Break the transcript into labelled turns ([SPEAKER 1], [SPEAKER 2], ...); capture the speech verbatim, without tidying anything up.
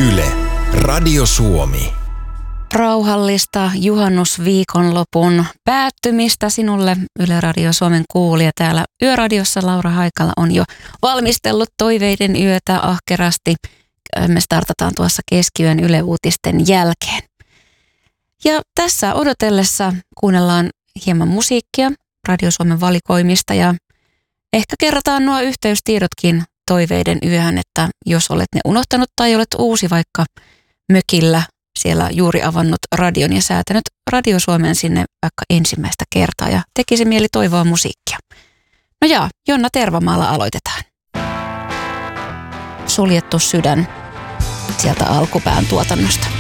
[SPEAKER 1] Yle, Radio Suomi.
[SPEAKER 2] Rauhallista juhannusviikonlopun päättymistä sinulle, Yle Radio Suomen kuulija. Täällä Yöradiossa Laura Haikala on jo valmistellut toiveiden yötä ahkerasti. Me startataan tuossa keskiyön Yle Uutisten jälkeen. Ja tässä odotellessa kuunnellaan hieman musiikkia Radio Suomen valikoimista ja ehkä kerrotaan nuo yhteystiedotkin toiveiden yöhön, että jos olet ne unohtanut tai olet uusi vaikka mökillä siellä juuri avannut radion ja säätänyt Radio Suomen sinne vaikka ensimmäistä kertaa ja tekisi mieli toivoa musiikkia. No jaa, Jonna Tervamaalla aloitetaan. Suljettu sydän sieltä alkupään tuotannosta.